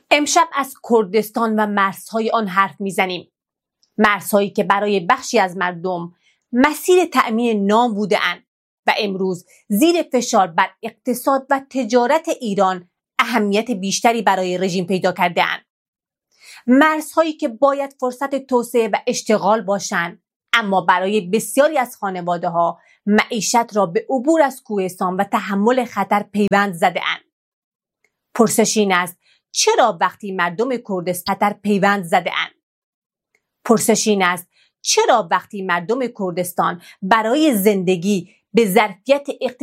امشب از کردستان و مرزهای آن حرف میزنیم. مرزهایی که برای بخشی از مردم مسیر تأمین نان بوده‌اند و امروز زیر فشار بر اقتصاد و تجارت ایران اهمیت بیشتری برای رژیم پیدا کرده‌اند. مرزهایی که باید فرصت توسعه و اشتغال باشند، اما برای بسیاری از خانواده‌ها معیشت را به عبور از کوهستان و تحمل خطر پیوند زده‌اند. پرسش این است: چرا وقتی مردم کردستان خطر پیوند زده‌اند؟ پرسش این است: چرا وقتی مردم کردستان برای زندگی به ظرفیت